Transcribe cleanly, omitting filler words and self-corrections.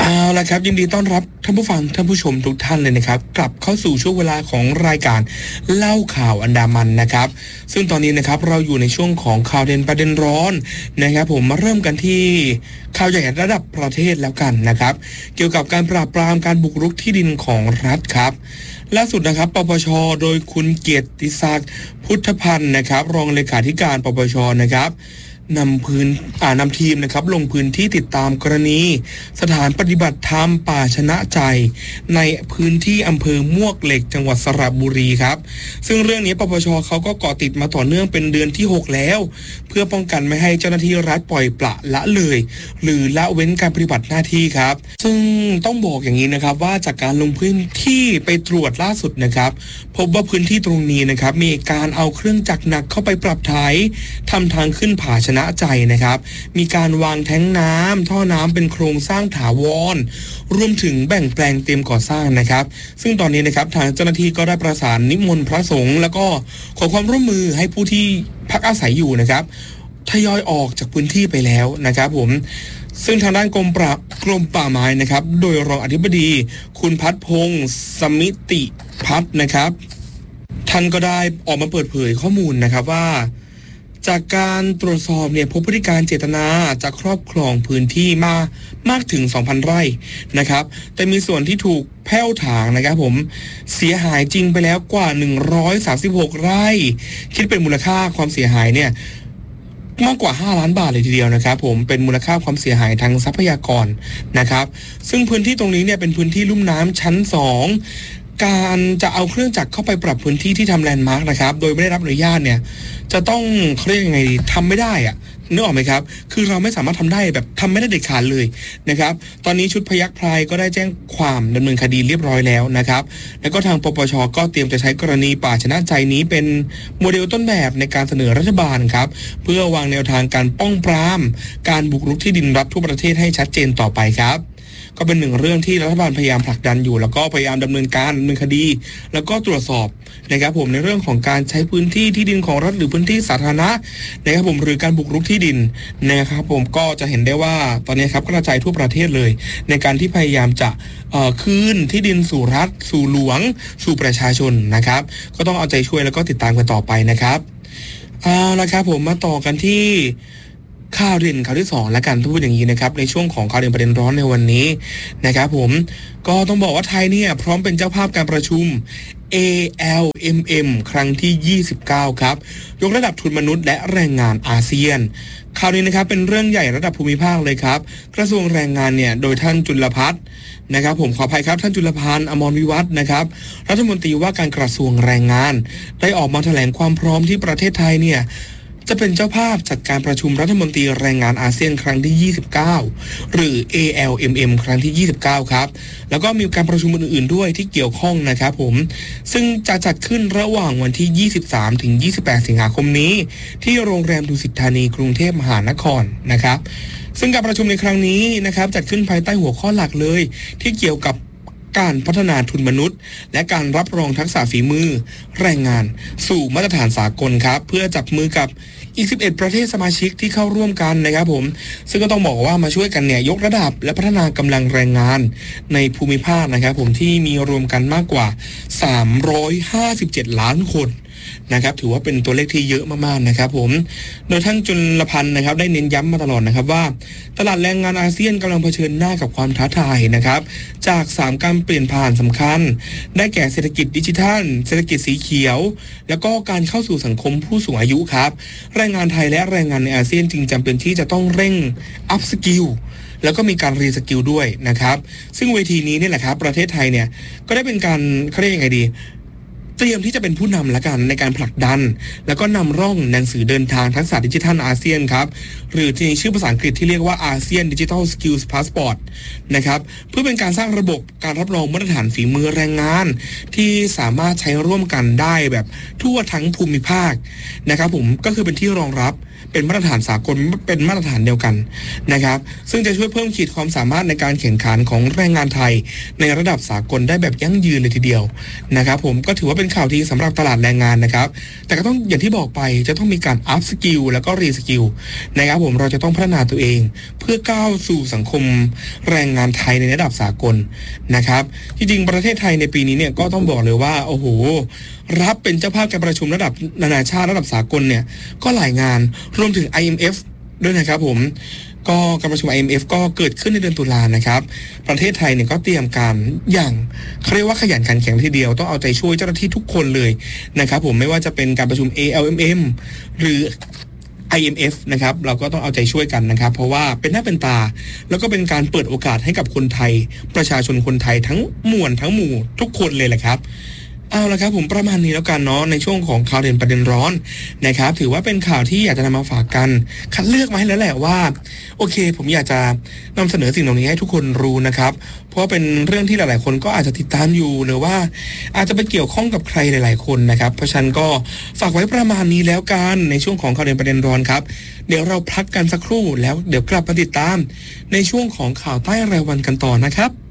เอาละครับยินดีต้อนรับท่านผู้ฟังท่านผู้ชมทุกท่านเลยนะครับกลับเข้าสู่ช่วงเวลาของรายการเล่าข่าวอันดามันนะครับซึ่งตอนนี้นะครับเราอยู่ในช่วงของข่าวเด่นประเด็นร้อนนะครับผมมาเริ่มกันที่ข่าวใหญ่ระดับประเทศแล้วกันนะครับเกี่ยวกับการปราบปรามการบุกรุกที่ดินของรัฐครับล่าสุดนะครับปปชโดยคุณเกียรติศักดิ์พุทธพันธ์นะครับรองเลขาธิการปปชนะครับนำทีมนะครับลงพื้นที่ติดตามกรณีสถานปฏิบัติธรรมป่าชนะใจในพื้นที่อำเภอมวกเหล็กจังหวัดสระบุรีครับซึ่งเรื่องนี้ปปชเขาก็เกาะติดมาต่อเนื่องเป็นเดือนที่6แล้วเพื่อป้องกันไม่ให้เจ้าหน้าที่รัฐปล่อยปละละเลยหรือละเว้นการปฏิบัติหน้าที่ครับซึ่งต้องบอกอย่างนี้นะครับว่าจากการลงพื้นที่ไปตรวจล่าสุดนะครับพบว่าพื้นที่ตรงนี้นะครับมีการเอาเครื่องจักรหนักเข้าไปปรับไถทำทางขึ้นผาชนะใจนะครับมีการวางแท้งน้ำท่อน้ำเป็นโครงสร้างถาวรรวมถึงแบ่งแปลงเตรียมก่อสร้างนะครับซึ่งตอนนี้นะครับทางเจ้าหน้าที่ก็ได้ประสานนิมนต์พระสงฆ์แล้วก็ขอความร่วมมือให้ผู้ที่พักอาศัยอยู่นะครับทยอยออกจากพื้นที่ไปแล้วนะครับผมซึ่งทางด้านกรมป่าไม้นะครับโดยรองอธิบดีคุณพัฒพงศ์สมิติพัฒนะครับท่านก็ได้ออกมาเปิดเผยข้อมูลนะครับว่าจากการตรวจสอบเนี่ยพบพฤติการเจตนาจะครอบครองพื้นที่มากถึง 2,000 ไร่นะครับแต่มีส่วนที่ถูกแผ่วถางนะครับผมเสียหายจริงไปแล้วกว่า136ไร่คิดเป็นมูลค่าความเสียหายเนี่ยมากกว่า5ล้านบาทเลยทีเดียวนะครับผมเป็นมูลค่าความเสียหายทางทรัพยากรนะครับซึ่งพื้นที่ตรงนี้เนี่ยเป็นพื้นที่ลุ่มน้ำชั้น2การจะเอาเครื่องจักรเข้าไปปรับพื้นที่ที่ทำแลนด์มาร์กนะครับโดยไม่ได้รับอนุญาตเนี่ยจะต้องเขาเรียกยังไงดีทำไม่ได้อะนึกออกไหมครับคือเราไม่สามารถทำได้แบบทำไม่ได้เด็ดขาดเลยนะครับตอนนี้ชุดพยัคฆ์ไพรก็ได้แจ้งความดำเนินคดีเรียบร้อยแล้วนะครับแล้วก็ทางปปชก็เตรียมจะใช้กรณีป่าชนะใจนี้เป็นโมเดลต้นแบบในการเสนอรัฐบาลครับเพื่อวางแนวทางการป้องปรามการบุกรุกที่ดินรัฐทั่วประเทศให้ชัดเจนต่อไปครับก็เป็นหนึ่งเรื่องที่รัฐบาลพยายามผลักดันอยู่แล้วก็พยายามดำเนินคดีแล้วก็ตรวจสอบนะครับผมในเรื่องของการใช้พื้นที่ที่ดินของรัฐหรือพื้นที่สาธารณะนะครับผมหรือการบุกรุกที่ดินนะครับผมก็จะเห็นได้ว่าตอนนี้ครับกระจายทั่วประเทศเลยในการที่พยายามจะคืนที่ดินสู่รัฐสู่หลวงสู่ประชาชนนะครับก็ต้องเอาใจช่วยแล้วก็ติดตามกันต่อไปนะครับเอาละครับผมมาต่อกันที่ข่าวเด่นข่าวที่2แล้วกันพูดอย่างนี้นะครับในช่วงของข่าวเด่นประเด็นร้อนในวันนี้นะครับผมก็ต้องบอกว่าไทยเนี่ยพร้อมเป็นเจ้าภาพการประชุม ALMM ครั้งที่29ครับยกระดับทุนมนุษย์และแรงงานอาเซียนคราวนี้นะครับเป็นเรื่องใหญ่ระดับภูมิภาคเลยครับกระทรวงแรงงานเนี่ยโดยท่านจุลพัฒน์นะครับผมขออภัยครับท่านจุลพันธ์อมรวิวัฒน์นะครับรัฐมนตรีว่าการกระทรวงแรงงานได้ออกมาแถลงความพร้อมที่ประเทศไทยเนี่ยจะเป็นเจ้าภาพจัดการประชุมรัฐมนตรีแรงงานอาเซียนครั้งที่29หรือ ALMM ครั้งที่29ครับแล้วก็มีการประชุมอื่นๆด้วยที่เกี่ยวข้องนะครับผมซึ่งจะจัดขึ้นระหว่างวันที่23ถึง28สิงหาคมนี้ที่โรงแรมดุสิตธานีกรุงเทพมหานครนะครับซึ่งการประชุมในครั้งนี้นะครับจัดขึ้นภายใต้หัวข้อหลักเลยที่เกี่ยวกับการพัฒนาทุนมนุษย์และการรับรองทักษะฝีมือแรงงานสู่มาตรฐานสากลครับเพื่อจับมือกับอีก11ประเทศสมาชิกที่เข้าร่วมกันนะครับผมซึ่งก็ต้องบอกว่ามาช่วยกันเนี่ยยกระดับและพัฒนากำลังแรงงานในภูมิภาคนะครับผมที่มีรวมกันมากกว่า357ล้านคนนะครับถือว่าเป็นตัวเลขที่เยอะมากๆนะครับผมโดยท่านจุลพันธ์นะครับได้เน้นย้ำมาตลอดนะครับว่าตลาดแรงงานอาเซียนกำลังเผชิญหน้ากับความท้าทายนะครับจาก3การเปลี่ยนผ่านสำคัญได้แก่เศรษฐกิจดิจิทัลเศรษฐกิจสีเขียวแล้วก็การเข้าสู่สังคมผู้สูงอายุครับแรงงานไทยและแรงงานในอาเซียนจึงจำเป็นที่จะต้องเร่งอัพสกิลแล้วก็มีการรีสกิลด้วยนะครับซึ่งเวทีนี้นี่แหละครับประเทศไทยเนี่ยก็ได้เป็นการเขาเรียกยังไงดีเตรียมที่จะเป็นผู้นำละกันในการผลักดันแล้วก็นำร่องหนังสือเดินทางทักษะดิจิทัลอาเซียนครับหรือที่ชื่อภาษาอังกฤษที่เรียกว่าอาเซียนดิจิทัลสกิลส์พาสปอร์ตนะครับเพื่อเป็นการสร้างระบบการรับรองมาตรฐานฝีมือแรงงานที่สามารถใช้ร่วมกันได้แบบทั่วทั้งภูมิภาคนะครับผมก็คือเป็นที่รองรับเป็นมาตรฐานสากลเป็นมาตรฐานเดียวกันนะครับซึ่งจะช่วยเพิ่มขีดความสามารถในการแข่งขันของแรงงานไทยในระดับสากลได้แบบยั่งยืนเลยทีเดียวนะครับผมก็ถือว่าเป็นข่าวดีสำหรับตลาดแรงงานนะครับแต่ก็ต้องอย่างที่บอกไปจะต้องมีการอัพสกิลแล้วก็รีสกิลนะครับผมเราจะต้องพัฒนาตัวเองเพื่อก้าวสู่สังคมแรงงานไทยในระดับสากลนะครับจริงๆประเทศไทยในปีนี้เนี่ยก็ต้องบอกเลยว่าโอ้โหรับเป็นเจ้าภาพการประชุมระดับนานาชาติระดับสากลเนี่ยก็หลายงานรวมถึง IMF ด้วยนะครับผมก็การประชุม IMF ก็เกิดขึ้นในเดือนตุลานะครับประเทศไทยเนี่ยก็เตรียมการอย่างเขาเรียกว่าขยันขันแข็งทีเดียวต้องเอาใจช่วยเจ้าหน้าที่ทุกคนเลยนะครับผมไม่ว่าจะเป็นการประชุม ALMM หรือ IMF นะครับเราก็ต้องเอาใจช่วยกันนะครับเพราะว่าเป็นหน้าเป็นตาแล้วก็เป็นการเปิดโอกาสให้กับคนไทยประชาชนคนไทยทั้งมวลทั้งหมู่ทุกคนเลยแหละครับเอาละครับผมประมาณนี้แล้วกันเนาะในช่วงของข่าวเด่นประเด็นร้อนนะครับถือว่าเป็นข่าวที่อยากจะนำมาฝากกันคัดเลือกมาให้แล้วแหละว่าโอเคผมอยากจะนำเสนอสิ่งเหล่านี้ให้ทุกคนรู้นะครับเพราะเป็นเรื่องที่หลายๆคนก็อาจจะติดตามอยู่หรือว่าอาจจะไปเกี่ยวข้องกับใครหลายๆคนนะครับเพราะฉะนั้นก็ฝากไว้ประมาณนี้แล้วกันในช่วงของข่าวเด่นประเด็นร้อนครับเดี๋ยวเราพักกันสักครู่แล้วเดี๋ยวกลับมาติดตามในช่วงของข่าวใต้รายวันกันต่อนะครับ